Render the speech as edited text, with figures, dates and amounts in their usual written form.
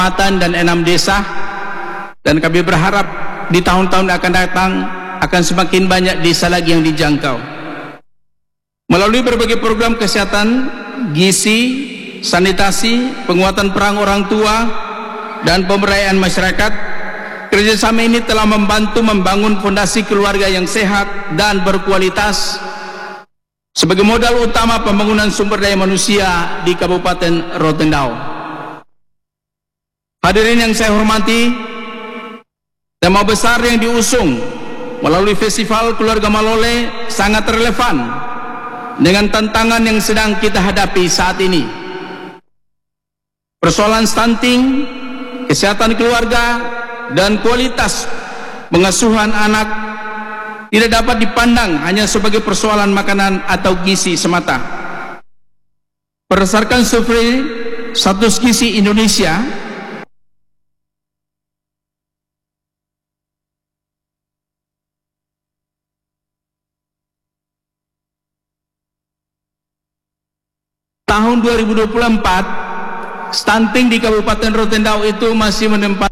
dan 6 desa, dan kami berharap di tahun-tahun akan datang akan semakin banyak desa lagi yang dijangkau. Melalui berbagai program kesehatan, gizi, sanitasi, penguatan peran orang tua, dan pemberdayaan masyarakat, kerjasama ini telah membantu membangun fondasi keluarga yang sehat dan berkualitas sebagai modal utama pembangunan sumber daya manusia di Kabupaten Rotendao. Hadirin yang saya hormati, tema besar yang diusung melalui Festival Keluarga Malole sangat relevan dengan tantangan yang sedang kita hadapi saat ini. Persoalan stunting, kesehatan keluarga, dan kualitas pengasuhan anak tidak dapat dipandang hanya sebagai persoalan makanan atau gizi semata. Berdasarkan survei Status Gizi Indonesia, tahun 2024, stunting di Kabupaten Rotendao itu masih menempati